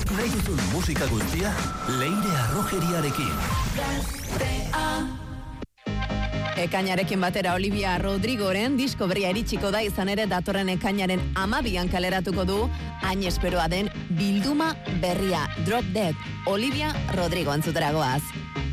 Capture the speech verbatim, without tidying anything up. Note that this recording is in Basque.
Nahi duzun musika guztia, Leire Arrojeriarekin. Ekainarekin batera Olivia Rodrigoren disko berria iritsiko da, izan ere datorren ekainaren amabian kaleratuko du hain esperoa den bilduma berria, Drop Dead, Olivia Rodrigo entzutera goaz.